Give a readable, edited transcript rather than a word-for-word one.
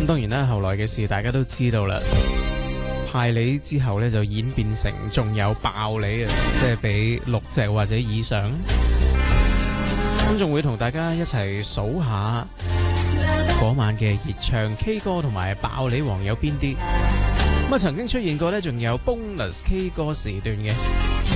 當然啦，後來嘅事大家都知道啦。派梨之後咧就演變成仲有爆梨啊，即係俾6隻或者以上。咁仲會同大家一齊數下嗰晚嘅熱唱 K 歌同埋爆梨王有邊啲。咁啊曾經出現過咧，仲有 bonus K 歌時段嘅。